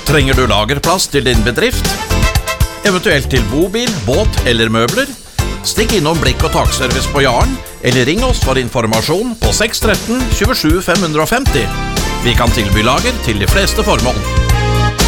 Trenger du lagerplass til din bedrift? Eventuelt til bobil, båt eller møbler? Stikk innom Blikk og takservice på Jaren, eller ring oss for informasjon på 613 27 550. Vi kan tilby lager til de fleste formål.